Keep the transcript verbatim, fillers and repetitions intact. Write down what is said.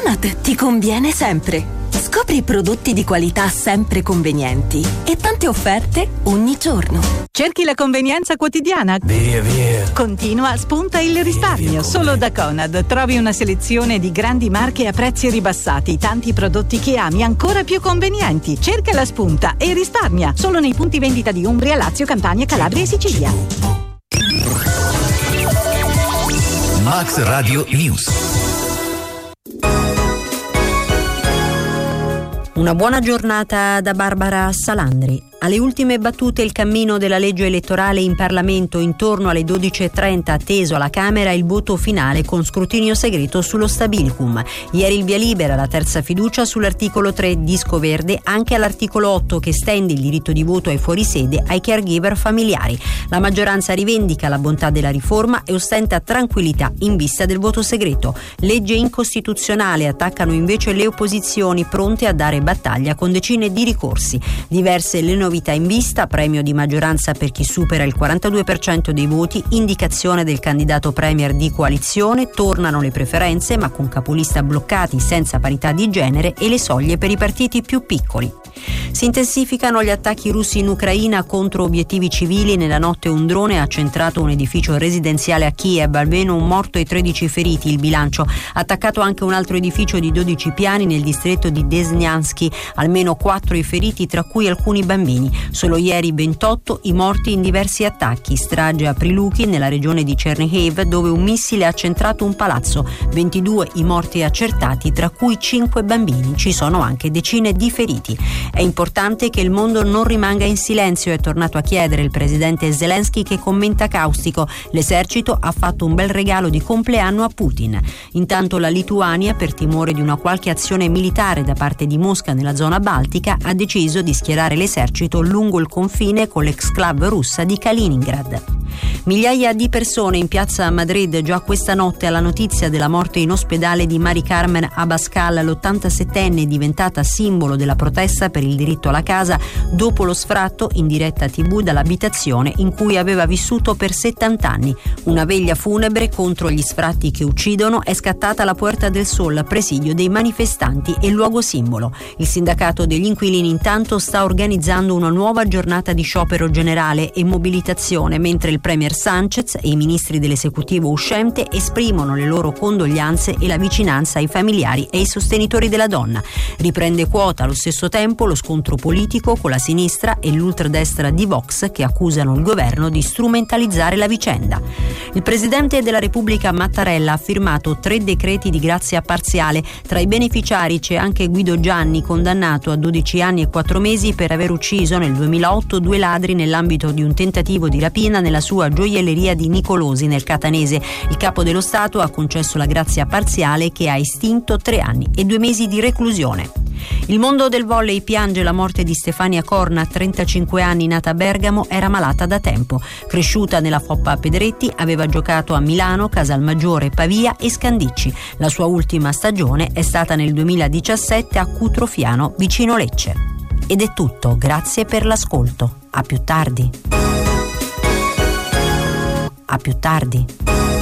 Conad ti conviene sempre. Scopri prodotti di qualità sempre convenienti e tante offerte ogni giorno. Cerchi la convenienza quotidiana? Via via. Continua, spunta il risparmio. Via, via, Solo da Conad trovi una selezione di grandi marche a prezzi ribassati, tanti prodotti che ami ancora più convenienti. Cerca la spunta e risparmia. Solo nei punti vendita di Umbria, Lazio, Campania, Calabria e Sicilia. Max Radio News. Una buona giornata da Barbara Salandri. Alle ultime battute il cammino della legge elettorale in Parlamento. Intorno alle dodici e trenta atteso alla Camera il voto finale con scrutinio segreto sullo Stabilicum. Ieri il via libera alla terza fiducia sull'articolo tre disco verde, anche all'articolo otto che estende il diritto di voto ai fuorisede ai caregiver familiari. La maggioranza rivendica la bontà della riforma e ostenta tranquillità in vista del voto segreto. Legge incostituzionale, attaccano invece le opposizioni pronte a dare battaglia con decine di ricorsi. Diverse le novità in vista: premio di maggioranza per chi supera il quarantadue per cento dei voti, indicazione del candidato premier di coalizione, tornano le preferenze ma con capolista bloccati senza parità di genere e le soglie per i partiti più piccoli. Si intensificano gli attacchi russi in Ucraina contro obiettivi civili. Nella notte un drone ha centrato un edificio residenziale a Kiev, almeno un morto e tredici feriti il bilancio. Attaccato anche un altro edificio di dodici piani nel distretto di Desnyansk, almeno quattro i feriti, tra cui alcuni bambini. Solo ieri ventotto i morti in diversi attacchi. Strage a Priluki nella regione di Chernihiv, dove un missile ha centrato un palazzo. ventidue i morti accertati, tra cui cinque bambini. Ci sono anche decine di feriti. È importante che il mondo non rimanga in silenzio, è tornato a chiedere il presidente Zelensky, che commenta caustico: l'esercito ha fatto un bel regalo di compleanno a Putin. Intanto la Lituania, per timore di una qualche azione militare da parte di Mosca nella zona baltica, ha deciso di schierare l'esercito lungo il confine con l'exclave russa di Kaliningrad. Migliaia di persone in piazza a Madrid già questa notte alla notizia della morte in ospedale di Mari Carmen Abascal, l'ottantasettenne diventata simbolo della protesta per il diritto alla casa dopo lo sfratto in diretta tivù dall'abitazione in cui aveva vissuto per settanta anni. Una veglia funebre contro gli sfratti che uccidono è scattata alla Puerta del Sol, presidio dei manifestanti e luogo simbolo. Il sindacato degli inquilini intanto sta organizzando una nuova giornata di sciopero generale e mobilitazione, mentre il premier Sanchez e i ministri dell'esecutivo uscente esprimono le loro condoglianze e la vicinanza ai familiari e ai sostenitori della donna. Riprende quota allo stesso tempo lo scontro politico con la sinistra e l'ultradestra di Vox, che accusano il governo di strumentalizzare la vicenda. Il presidente della Repubblica Mattarella ha firmato tre decreti di grazia parziale. Tra i beneficiari c'è anche Guido Gianni, condannato a dodici anni e quattro mesi per aver ucciso nel duemilaotto due ladri nell'ambito di un tentativo di rapina nella sua gioielleria di Nicolosi nel Catanese. Il capo dello Stato ha concesso la grazia parziale, che ha estinto tre anni e due mesi di reclusione. Il mondo del volley piange la morte di Stefania Corna, trentacinque anni, nata a Bergamo, era malata da tempo. Cresciuta nella Foppa Pedretti, aveva giocato a Milano, Casalmaggiore, Pavia e Scandicci. La sua ultima stagione è stata nel duemiladiciassette a Cutrofiano, vicino Lecce. Ed è tutto, grazie per l'ascolto. A più tardi. A più tardi.